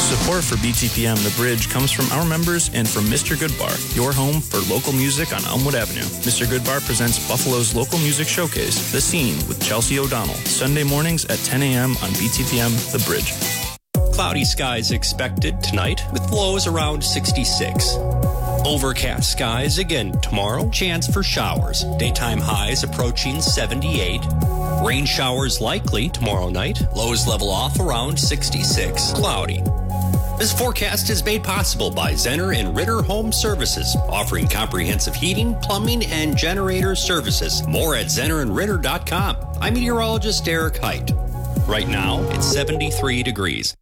Support for BTPM The Bridge comes from our members and from Mr. Goodbar, your home for local music on Elmwood Avenue. Mr. Goodbar presents Buffalo's local music showcase, The Scene, with Chelsea O'Donnell, Sunday mornings at 10 a.m. on BTPM The Bridge. Cloudy skies expected tonight with lows around 66. Overcast skies again tomorrow. Chance for showers. Daytime highs approaching 78. Rain showers likely tomorrow night. Lows level off around 66. Cloudy. This forecast is made possible by Zenner and Ritter Home Services, offering comprehensive heating, plumbing, and generator services. More at zennerandritter.com. I'm meteorologist Derek Height. Right now, it's 73 degrees.